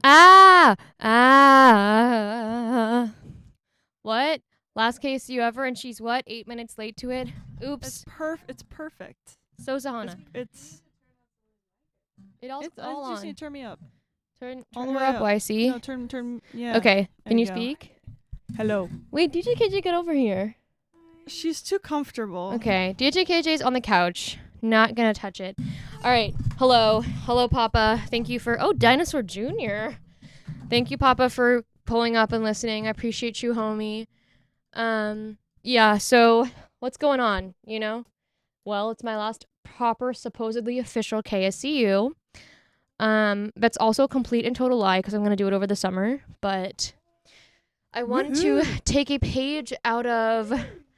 Ah. What? Last KSU ever, and she's what? 8 minutes late to it. Oops. It's perfect. So Sahana. It's It all I on. just need to turn me up. Turn all the her way up, up. YC. No, turn. Yeah. Okay. Can There you you go. speak? Hello. Wait, DJ KJ, get over here. She's too comfortable. Okay. DJ KJ's on the couch. Not gonna touch it. All right. Hello, Papa. Thank you for. Oh, Dinosaur Jr. Thank you, Papa, for pulling up and listening. I appreciate you, homie. Yeah. So what's going on? You know. Well, it's my last proper, supposedly official KSCU. That's also a complete and total lie because I'm gonna do it over the summer. But I want to take a page out of,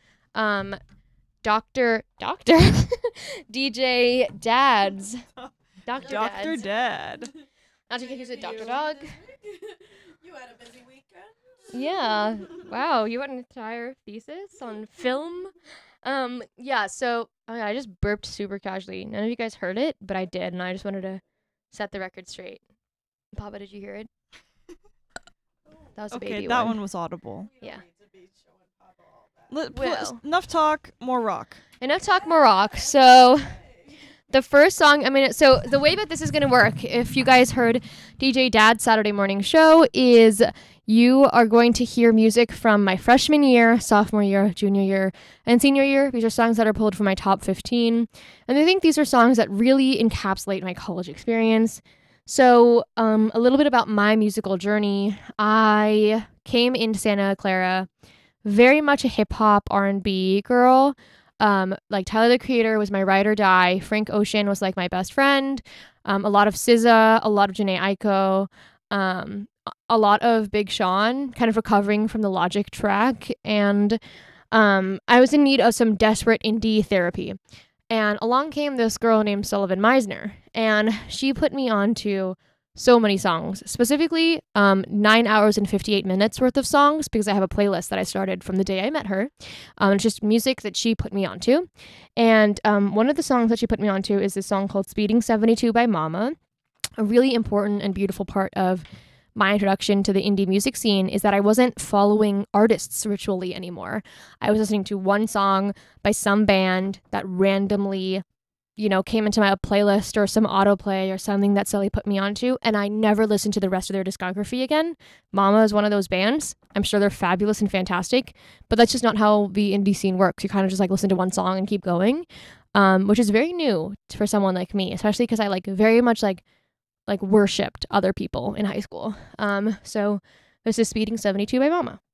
Dr. DJ Dad's. Dr. Dad. Not to confuse with Dr. Dog. You had a busy weekend. Yeah. Wow, you had an entire thesis on film. Yeah, so I just burped super casually. None of you guys heard it, but I did, and I just wanted to set the record straight. Papa, did you hear it? That was a baby that one was audible. Yeah. Well, enough talk, more rock. Enough talk, more rock. So the first song, so the way that this is going to work, if you guys heard DJ Dad's Saturday morning show, is you are going to hear music from my freshman year, sophomore year, junior year, and senior year. These are songs that are pulled from my top 15. And I think these are songs that really encapsulate my college experience. So a little bit about my musical journey. I came into Santa Clara very much a hip-hop R&B girl. Like Tyler, the Creator was my ride or die. Frank Ocean was like my best friend. A lot of SZA, a lot of Jhené Aiko, a lot of Big Sean, kind of recovering from the Logic track. And I was in need of some desperate indie therapy. And along came this girl named Sullivan Meisner, and she put me on to so many songs, specifically 9 hours and 58 minutes worth of songs, because I have a playlist that I started from the day I met her. It's just music that she put me onto. And one of the songs that she put me onto is this song called Speeding 72 by Mama. A really important and beautiful part of my introduction to the indie music scene is that I wasn't following artists ritually anymore. I was listening to one song by some band that randomly, came into my playlist or some autoplay or something that Sully put me onto, and I never listened to the rest of their discography again. Mama is one of those bands. I'm sure they're fabulous and fantastic, but that's just not how the indie scene works. You kind of just listen to one song and keep going, which is very new for someone like me, especially because I very much worshipped other people in high school. So this is Speeding 72 by Mama.